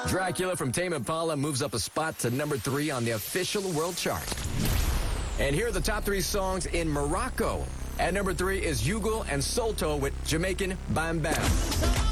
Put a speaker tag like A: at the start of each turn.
A: Dracula from Tame Impala moves up a spot to number 3 on the official world chart. And here are the top 3 songs in Morocco. At number 3 is Yugal and Solto with Jamaican Bam Bam.